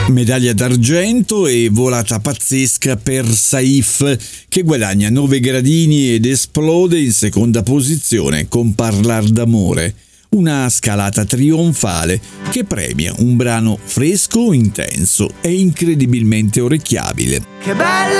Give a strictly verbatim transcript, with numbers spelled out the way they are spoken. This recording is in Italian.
Medaglia d'argento e volata pazzesca per Saif, che guadagna nove gradini ed esplode in seconda posizione con Parlar d'amore. Una scalata trionfale che premia un brano fresco, intenso e incredibilmente orecchiabile. Che bello!